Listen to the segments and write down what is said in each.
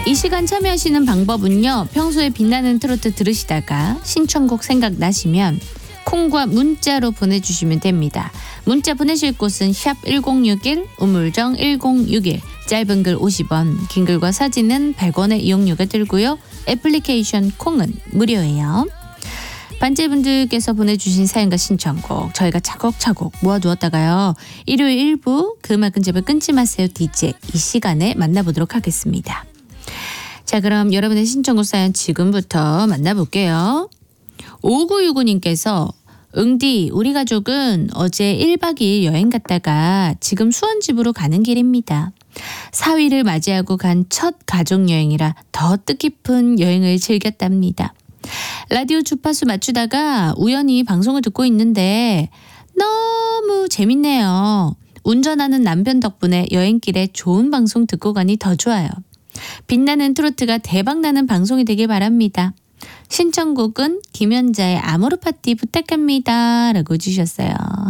이 시간 참여하시는 방법은요. 평소에 빛나는 트로트 들으시다가 신청곡 생각나시면 콩과 문자로 보내주시면 됩니다. 문자 보내실 곳은 샵 1061 우물정 1061 짧은 글 50원 긴 글과 사진은 100원의 이용료가 들고요. 애플리케이션 콩은 무료예요. 반제분들께서 보내주신 사연과 신청곡 저희가 차곡차곡 모아두었다가요. 일요일 일부 그 음악 끈집을 끊지 마세요 DJ 이 시간에 만나보도록 하겠습니다. 자, 그럼 여러분의 신청곡 사연 지금부터 만나볼게요. 5969님께서 응디 우리 가족은 어제 1박 2일 여행 갔다가 지금 수원집으로 가는 길입니다. 사위를 맞이하고 간 첫 가족여행이라 더 뜻깊은 여행을 즐겼답니다. 라디오 주파수 맞추다가 우연히 방송을 듣고 있는데 너무 재밌네요. 운전하는 남편 덕분에 여행길에 좋은 방송 듣고 가니 더 좋아요. 빛나는 트로트가 대박나는 방송이 되길 바랍니다. 신청곡은 김연자의 아모르 파티 부탁합니다. 라고 주셨어요.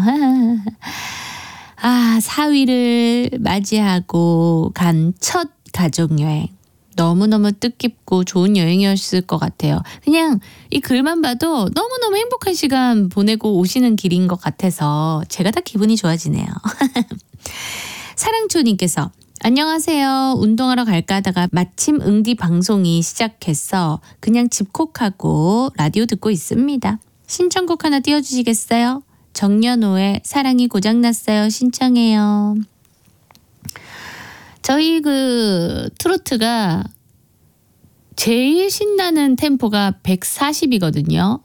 아, 사위를 맞이하고 간 첫 가족여행. 너무너무 뜻깊고 좋은 여행이었을 것 같아요. 그냥 이 글만 봐도 너무너무 행복한 시간 보내고 오시는 길인 것 같아서 제가 다 기분이 좋아지네요. 사랑초님께서 안녕하세요. 운동하러 갈까 하다가 마침 응디 방송이 시작해서 그냥 집콕하고 라디오 듣고 있습니다. 신청곡 하나 띄워주시겠어요? 정연호의 사랑이 고장났어요. 신청해요. 저희 그 트로트가 제일 신나는 템포가 140이거든요.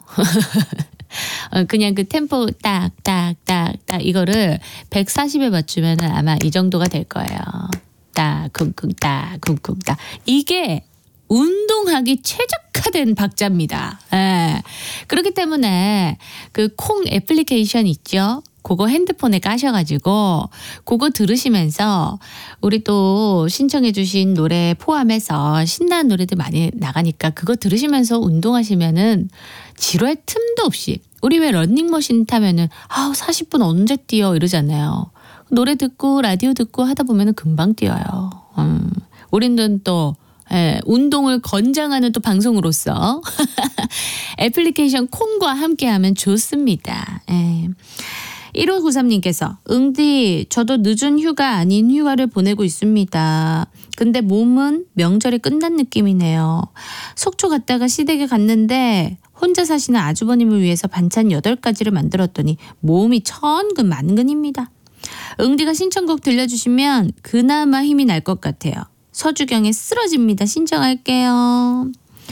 그냥 그 템포 딱딱딱딱 이거를 140에 맞추면 아마 이 정도가 될 거예요. 딱 쿵쿵 딱 쿵쿵 딱 이게 운동하기 최적화된 박자입니다. 예. 그렇기 때문에 그 콩 애플리케이션 있죠. 그거 핸드폰에 까셔가지고 그거 들으시면서 우리 또 신청해 주신 노래 포함해서 신나는 노래들 많이 나가니까 그거 들으시면서 운동하시면은 지루할 틈도 없이 우리 왜 러닝머신 타면은 40분 언제 뛰어 이러잖아요. 노래 듣고 라디오 듣고 하다 보면은 금방 뛰어요. 우리는 또 운동을 권장하는 또 방송으로서 애플리케이션 콩과 함께하면 좋습니다. 1593님께서 응디 저도 늦은 휴가 아닌 휴가를 보내고 있습니다. 근데 몸은 명절이 끝난 느낌이네요. 속초 갔다가 시댁에 갔는데 혼자 사시는 아주버님을 위해서 반찬 8가지를 만들었더니 몸이 천근 만근입니다. 응디가 신청곡 들려주시면 그나마 힘이 날 것 같아요. 서주경의 쓰러집니다. 신청할게요.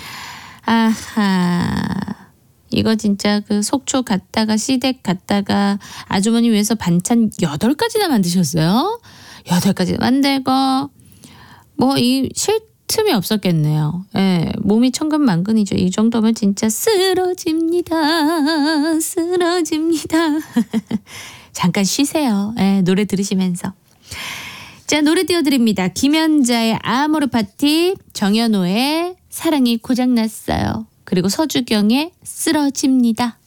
아하, 이거 진짜 그 속초 갔다가 시댁 갔다가 아주머니 위해서 반찬 8가지나 만드셨어요. 8가지 만들고 뭐 이 쉴 틈이 없었겠네요. 예, 몸이 천근만근이죠. 이 정도면 진짜 쓰러집니다. 잠깐 쉬세요. 예, 노래 들으시면서. 자, 노래 띄워드립니다. 김연자의 아모르 파티, 정연호의 사랑이 고장났어요. 그리고 서주경의 쓰러집니다.